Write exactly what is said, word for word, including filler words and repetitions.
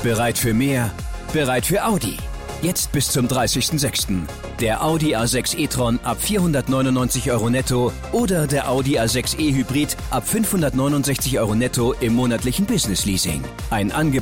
Bereit für mehr? Bereit für Audi. Jetzt bis zum dreißigsten sechsten Der Audi A sechs e-tron ab vierhundertneunundneunzig Euro netto oder der Audi A sechs e Hybrid ab fünfhundertneunundsechzig Euro netto im monatlichen Business Leasing. Ein Angebot